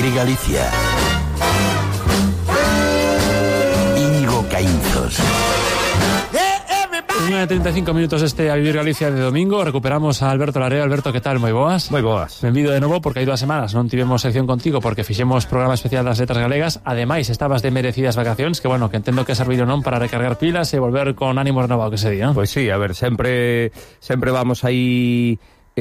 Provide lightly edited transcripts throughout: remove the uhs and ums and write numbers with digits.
Vivir Galicia. Íñigo Caínzos. 35 minutos A Vivir Galicia de domingo. Recuperamos a Alberto Lareo. Alberto, que tal? Moi boas. Moi boas. Benvido de novo, porque hai 2 semanas non tivemos sección contigo porque fixemos programa especial das letras galegas. Ademais, estabas de merecidas vacacións, que bueno, que entendo que serviron non para recargar pilas e volver con ánimo renovado que se di, non? Pois sí, a ver, sempre vamos aí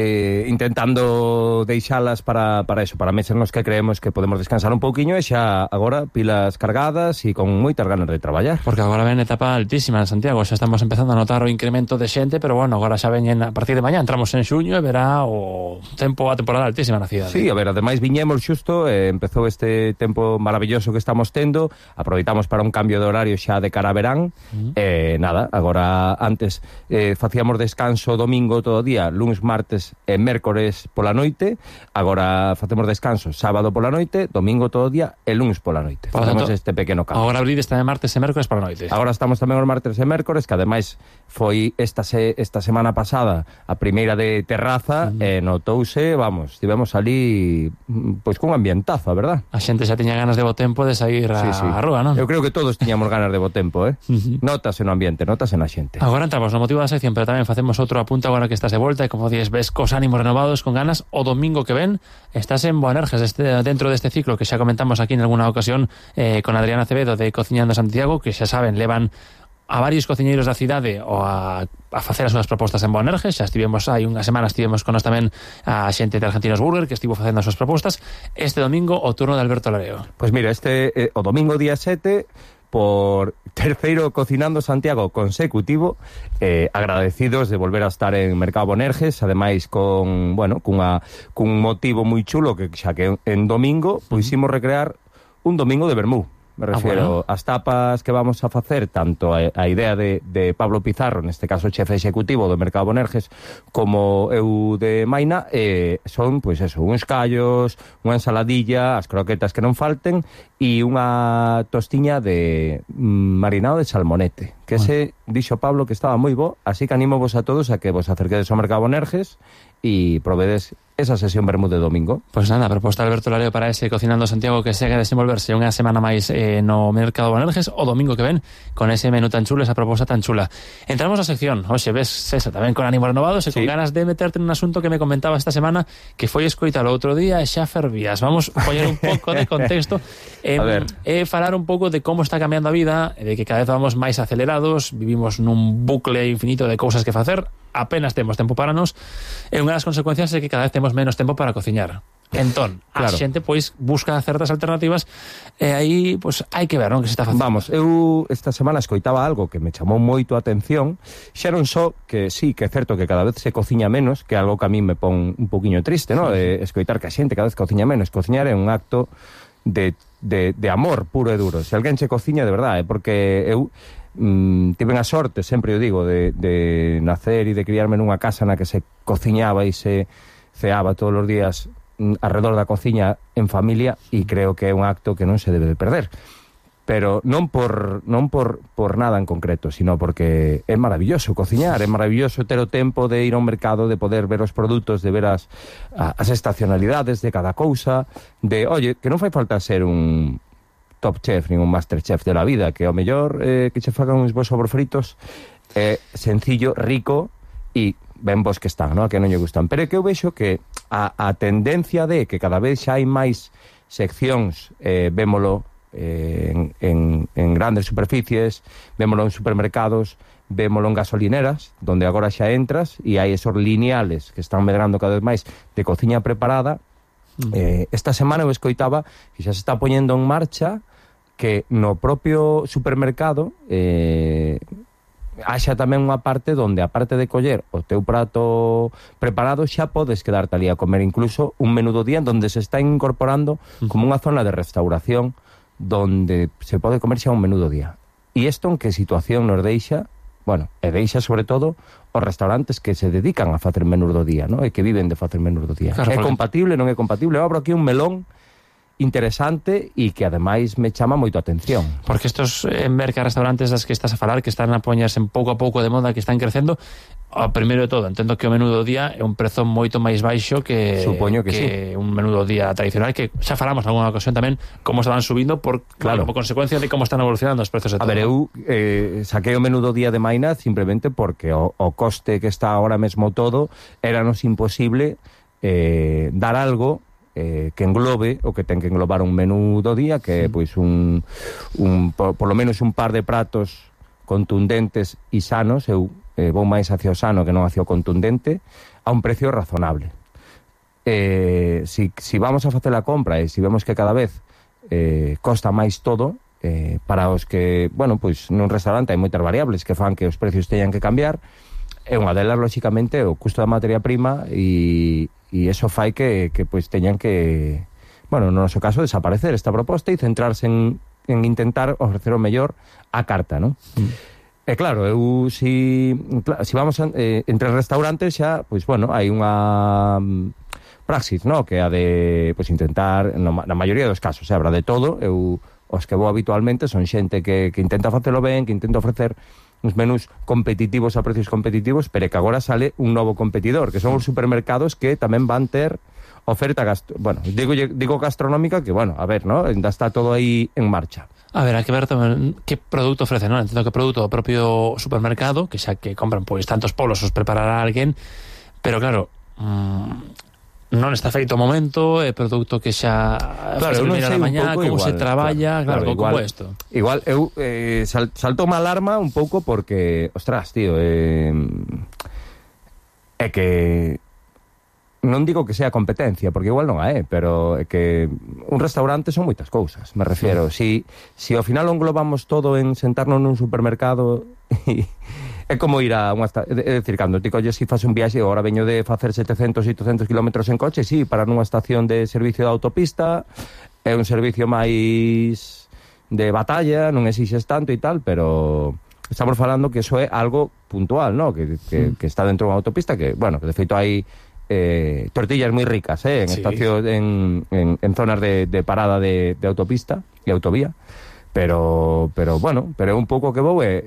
intentando deixalas para eso, para meses nos que creemos que podemos descansar un pouquiño e xa agora pilas cargadas e con moitas ganas de traballar. Porque agora ven etapa altísima en Santiago, xa estamos empezando a notar o incremento de xente, pero bueno, agora xa veñen a partir de mañá, entramos en xuño e verá o tempo, a temporada altísima na cidade. Sí, a ver, ademais viñemos xusto, empezou este tempo maravilloso que estamos tendo, aproveitamos para un cambio de horario xa de cara a verán, nada, agora antes facíamos descanso domingo todo o día, lunes, martes e mércores pola noite, agora facemos descanso sábado pola noite, domingo todo o día e lunes pola noite. Facemos este pequeno cambio. Agora abrides tamén martes e mércores pola noite. Agora estamos tamén os martes e mércores, que ademais foi esta semana pasada a primeira de terraza, e notouse, vamos, estivemos ali pois cun ambientazo, a verdad? A xente xa tiña ganas de bo tempo de sair a rúa, non? Eu creo que todos tiñamos ganas de bo tempo, Notase no ambiente, notase na xente. Agora entramos no motivo da sección, pero tamén facemos outro apunto agora que estás de volta e como dices, ves cos ánimos renovados, con ganas. O domingo que ven estás en Boanerges, dentro deste ciclo que xa comentamos aquí en alguna ocasión con Adriana Acevedo de Cociñando Santiago, que xa saben, levan a varios cociñeiros da cidade ou a facer as súas propostas en Boanerges. Xa estivemos hai unha semana, estivemos con nós tamén a xente de Argentinos Burger que estivo facendo as súas propostas. Este domingo o turno de Alberto Lareo. Pois mira, o domingo día 7, por terceiro Cocinando Santiago consecutivo, agradecidos de volver a estar en Mercado Boanerges, ademais cun motivo moi chulo, que xa que en domingo poisimos recrear un domingo de vermú. Me refiero ás tapas que vamos a facer, tanto a idea de Pablo Pizarro, neste caso chefe executivo do Mercado Boanerges, como eu de Maina, son, pois eso, uns callos, unha ensaladilla, as croquetas que non falten, e unha tostiña de marinado de salmonete, que ese dixo Pablo que estaba moi bo, así que animo vos a todos a que vos acerquedes ao Mercado Boanerges e provedes esa sesión vermú de domingo. Pois nada, proposta Alberto Lareo para ese Cocinando Santiago que segue a desenvolverse unha semana máis no Mercado Boanerges o domingo que ven, con ese menú tan chulo, esa proposta tan chula. Entramos á sección, hoxe ves esa tamén con ánimo renovados e con ganas de meterte en un asunto que me comentaba esta semana, que foi escoitar o outro día e xa fervías. Vamos a poñer un pouco de contexto e falar un pouco de como está cambiando a vida, de que cada vez vamos máis acelerados, vivimos nun bucle infinito de cousas que facer, apenas temos tempo para nos, e unha das consecuencias é que cada vez temos menos tempo para cociñar. Entón, a xente pois busca certas alternativas e aí pois hai que ver, non, que se está facendo. Vamos, eu esta semana escoitaba algo que me chamou moito a atención, xa non só que sí, que é certo que cada vez se cociña menos, que é algo que a mí me pon un poquinho triste, non? De escoitar que a xente cada vez cociña menos. Cociñar é un acto de amor puro e duro. Se alguén se cociña de verdade, porque eu tiven a sorte, sempre eu digo, de nacer e de criarme nunha casa na que se cociñaba e se ceaba todos os días alrededor da cociña en familia, e creo que é un acto que non se debe de perder, pero non por nada en concreto, sino porque é maravilloso cociñar, é maravilloso ter o tempo de ir ao mercado, de poder ver os produtos, de ver as estacionalidades de cada cousa, de, oye, que non fai falta ser un top chef, nin un master chef de la vida, que ao mellor que che fagan uns bons sobrefritos sencillo, rico e ben vos que están, non? A que non lle gustan. Pero é que eu vexo que a tendencia de que cada vez xa hai máis seccións, vémolo en grandes superficies, vémolo en supermercados, vémolo en gasolineras, donde agora xa entras e hai esos lineales que están medrando cada vez máis de cociña preparada. Esta semana eu escoitaba que xa se está poñendo en marcha que no propio supermercado haxa tamén unha parte donde, aparte de coller o teu prato preparado, xa podes quedarte ali a comer incluso un menú do día, donde se está incorporando como unha zona de restauración donde se pode comer xa un menú do día. E isto en que situación nos deixa? Bueno, e deixa sobre todo os restaurantes que se dedican a facer menús do día, ¿no? E que viven de facer menús do día. Claro, é compatible, non é compatible? Eu abro aquí un melón interesante e que ademais me chama moito a atención. Porque estos restaurantes das que estás a falar, que están a poñerse pouco a pouco de moda, que están crecendo, ao primeiro de todo, entendo que o menú do día é un prezo moito máis baixo que sí. Un menú do día tradicional, que xa falamos en alguna ocasión tamén como estaban subindo por consecuencia de como están evolucionando os prezos de todo. A ver, eu saquei o menú do día de Maina simplemente porque o coste que está ahora mesmo todo eranos imposible dar algo que englobe o que ten que englobar un menú do día, que é pois por lo menos un par de pratos contundentes e sanos. Eu vou máis hacia o sano que non hacia o contundente, a un precio razonable. Si vamos a facer a compra e si vemos que cada vez costa máis todo, para os que, bueno, pois nun restaurante hai moitas variables que fan que os precios teñan que cambiar, e unha delas, lóxicamente, o custo da materia prima, e eso fai que pois teñan que, bueno, no noso caso, desaparecer esta proposta e centrarse en intentar ofrecer o mellor a carta, non? E claro, eu si vamos entre restaurantes xa, pois bueno, hai unha praxis, no? Que a de pois intentar, na maioría dos casos, habrá de todo. Eu os que vou habitualmente son xente que intenta facelo ben, que intenta ofrecer uns menús competitivos a precios competitivos, pero que agora sale un novo competidor, que son os supermercados, que tamén van ter oferta digo gastronómica, que, bueno, a ver, ¿no? Ainda está todo aí en marcha. A ver, hai que ver tamén que produto ofrece, non? Entendo que produto do propio supermercado, que xa que compran pois tantos polos os preparará alguén, pero claro, non está feito o momento, é produto que xa claro, non sei a mañá, como igual, se traballa, claro, como é isto? Igual, eu saltou má alarma un pouco porque, ostras, tío, é que non digo que sea competencia, porque igual non a é, pero é que un restaurante son moitas cousas, me refiero. Si ao final englobamos todo en sentarnos nun supermercado é como ir a unha é dicir, cando ti colles e faz un viaxe, agora veño de facer 700 e 800 kilómetros en coche, sí, parar nunha estación de servicio de autopista, é un servicio máis de batalla, non exixes tanto e tal, pero estamos falando que eso é algo puntual, ¿no? Que está dentro dunha autopista, que, bueno, que de feito hai tortillas moi ricas, en estación, en zonas de parada de autopista e autovía. Pero bueno, pero un pouco que vou é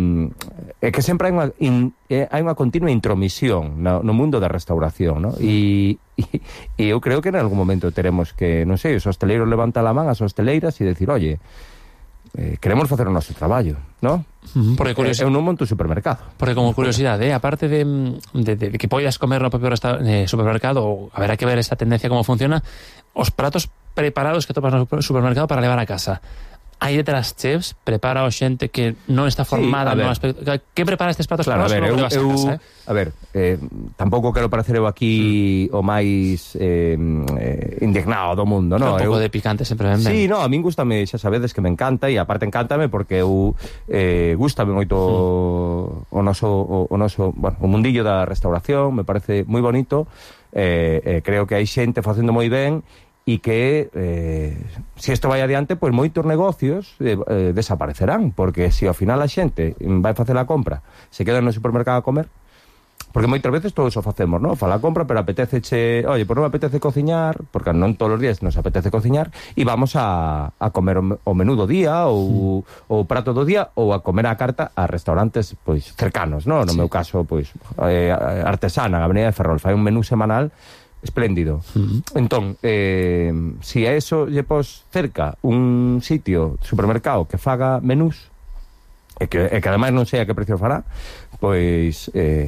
que sempre hai unha continua intromisión no mundo da restauración, ¿no? E eu creo que en algún momento teremos que, non sei, os hosteleiros levantar a man, as hosteleiras, e decir, oye, queremos facer o noso traballo, ¿no? Porque eu non monto supermercado. Porque como curiosidade, aparte de que poidas comer no propio supermercado, haberá que ver esta tendencia como funciona, os pratos preparados que topas no supermercado para levar a casa. Hai detrás chefs, prepara o xente que non está formada no aspecto. Que prepara estes pratos claro, preparados a casa? A ver, tampouco quero parecer eu aquí o máis indignado do mundo, non? Un pouco de picante sempre ben. Sí, no, a min gustame, xa sabedes que me encanta, e aparte encántame porque eu gustame moito o noso, bueno, o mundillo da restauración, me parece moi bonito, creo que hai xente facendo moi ben, e que se isto vai adiante, pois moitos negocios desaparecerán, porque se ao final a xente vai facer a compra, se queda no supermercado a comer, porque moitas veces todos o facemos, ¿no? Fa a compra, pero apetéceche, oye, pois non me apetece cociñar, porque non todos os días nos apetece cociñar, e vamos a comer o menú do día ou o prato do día, ou a comer a carta a restaurantes pois cercanos, ¿no? No meu caso, pois Artesana, na Avenida de Ferrol, fai un menú semanal espléndido. Entón, si a eso lle pos cerca un sitio, supermercado, que faga menús, e que ademais non sei a que precio fará, pois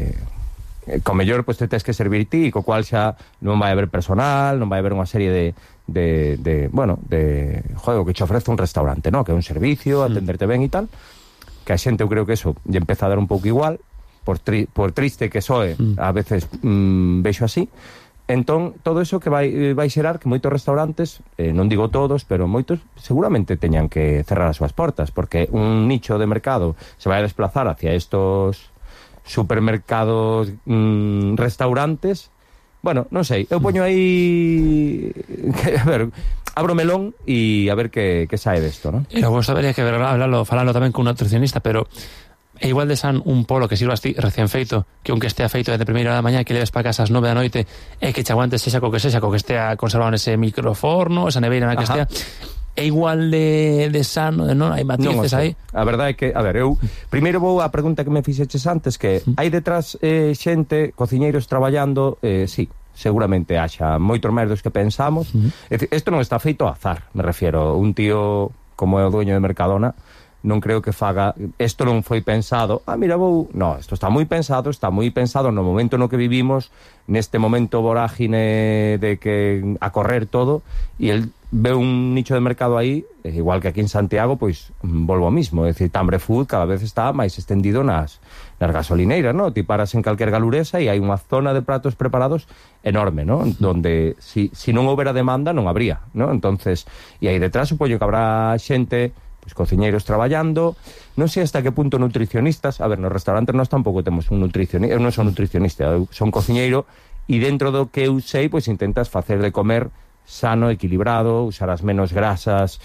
co mellor pois te tens que servir ti, co cual xa non vai haber personal, non vai haber unha serie de joder, que che ofrece un restaurante, ¿no? Que é un servicio, atenderte ben e tal, que a xente eu creo que eso lle empeza a dar un pouco igual, por triste que soe, a veces vexo así. Entón, todo eso que vai xerar que moitos restaurantes, non digo todos, pero moitos seguramente teñan que cerrar as súas portas, porque un nicho de mercado se vai a desplazar hacia estos supermercados, restaurantes. Bueno, non sei, eu poño aí a ver, abro melón e a ver que sae desto, ¿no? Eu vos sabería que falalo tamén con un nutricionista, pero E igual de san un polo que sirvas ti recién feito, que aunque estea feito de primeira hora da mañá, que leves para casa ás 9 da noite, e que che aguantes sexa co que estea conservado nese microforno, esa neveira na que estea, é igual de sano, non? Hai matices aí. A verdade é que, a ver, eu primeiro vou á pregunta que me fixeches antes, que hai detrás xente, cociñeiros traballando, sí, seguramente haxa moitos máis dos que pensamos. É dicir, isto non está feito a azar, me refiero, un tío como é o dueño de Mercadona non creo que faga, isto non foi pensado, mira, no, isto está moi pensado no momento no que vivimos, neste momento vorágine de que a correr todo, e el ve un nicho de mercado aí, igual que aquí en Santiago, pois volvo ao mismo, é dicir, Tambre Food cada vez está máis extendido nas gasolineiras, ¿no? Ti paras en calquer galuresa e hai unha zona de pratos preparados enorme, ¿no? Donde si non houbera demanda non habría, ¿no? Entonces, e aí detrás supoño que habrá xente, pues cociñeiros traballando, non sei hasta que punto nutricionistas. A ver, nos restaurantes nós tampouco temos un nutricionista, eu non son nutricionista, eu son cociñeiro, e dentro do que eu sei, pois intentas facer de comer sano, equilibrado, usar as menos grasas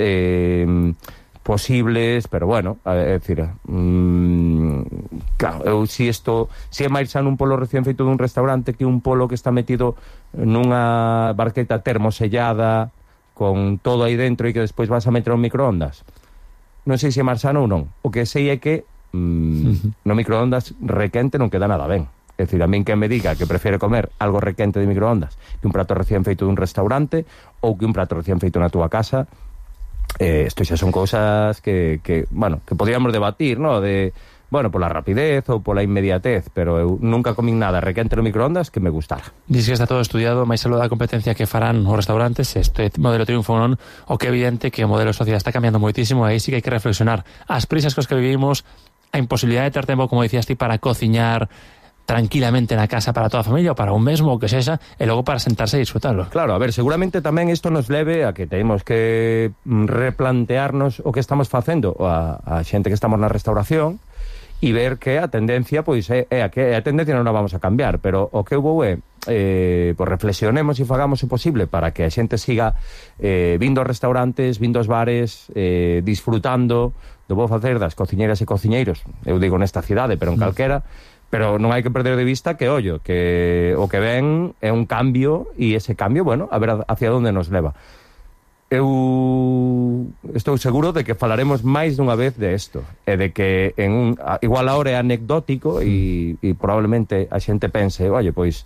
posibles, pero bueno, é dicir, claro, eu si é máis sano un polo recién feito dun restaurante que un polo que está metido nunha barqueta termosellada con todo aí dentro e que despois vas a meter un microondas. Non sei se é máis sano ou non. O que sei é que no microondas requente non queda nada ben. É dicir, a min que me diga que prefere comer algo requente de microondas que un prato recién feito dun restaurante ou que un prato recién feito na túa casa, isto xa son cousas que podríamos debatir, ¿no? Pola rapidez ou pola inmediatez, pero eu nunca comín nada requente no microondas que me gustara. Dices que está todo estudiado, máis algo da competencia que farán os restaurantes, este modelo triunfo non, o que é evidente que o modelo de sociedade está cambiando moitísimo, aí sí que hai que reflexionar as prisas cos que vivimos, a imposibilidade de ter tempo, como dicías ti, para cociñar tranquilamente na casa para toda a familia ou para un mesmo, o que sexa, e logo para sentarse e disfrutarlo. Claro, a ver, seguramente tamén isto nos leve a que temos que replantearnos o que estamos facendo a xente que estamos na restauración e ver que a tendencia, pois, a tendencia non a vamos a cambiar, pero o que eu vou pois reflexionemos e fagamos o posible para que a xente siga vindo aos restaurantes, vindo aos bares, disfrutando do bo facer das cociñeiras e cociñeiros, eu digo nesta cidade, pero en calquera, pero non hai que perder de vista que, que o que ven é un cambio, e ese cambio, bueno, a ver hacia onde nos leva. Eu estou seguro de que falaremos máis dunha vez de isto, e de que igual ahora é anecdótico e probablemente a xente pense, pois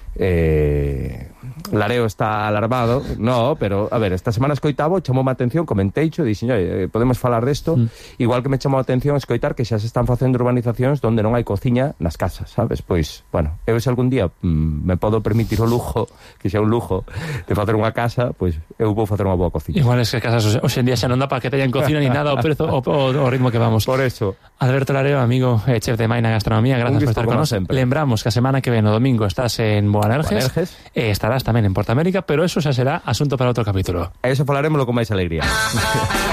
Lareo está alarmado. No, pero, a ver, esta semana escoitaba, chamoume a atención, comenteicho, dixen, podemos falar desto, igual que me chamou a atención escoitar que xa se están facendo urbanizacións onde non hai cociña nas casas, sabes? Pois, bueno, eu se algún día me podo permitir o lujo, que xa un lujo, de facer unha casa, pois eu vou facer unha boa cociña. Igual es que casas hoxe en día xa non dá para que teñan cocina ni nada, o prezo, o ritmo que vamos. Por eso. Alberto Lareo, amigo, chef de Maina Gastronomía, gracias por estar con nos. Lembramos que a semana que ven o domingo estás en Boanerges, estarás tamén en Portamérica, pero eso xa será asunto para outro capítulo. A eso falaremoslo con máis alegría.